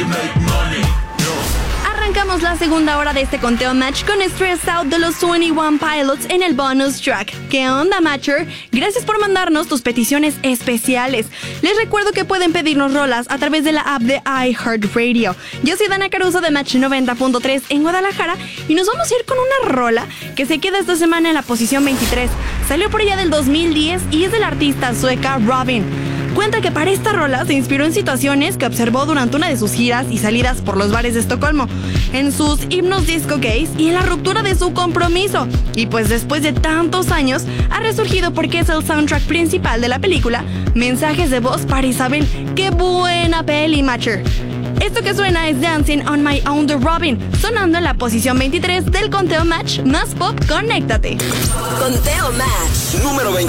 Arrancamos la segunda hora de este conteo match con Stress Out de los 21 Pilots en el bonus track. ¿Qué onda, Matcher? Gracias por mandarnos tus peticiones especiales. Les recuerdo que pueden pedirnos rolas a través de la app de iHeartRadio. Yo soy Dana Caruso de Match 90.3 en Guadalajara y nos vamos a ir con una rola que se queda esta semana en la posición 23. Salió por allá del 2010 y es de la artista sueca Robyn. Cuenta que para esta rola se inspiró en situaciones que observó durante una de sus giras y salidas por los bares de Estocolmo, en sus himnos disco gays y en la ruptura de su compromiso. Y pues después de tantos años ha resurgido porque es el soundtrack principal de la película Mensajes de Voz para Isabel. ¡Qué buena peli, Matcher! Esto que suena es Dancing on My Own de Robyn, sonando en la posición 23 del conteo match más pop. Conéctate. Conteo match número 23.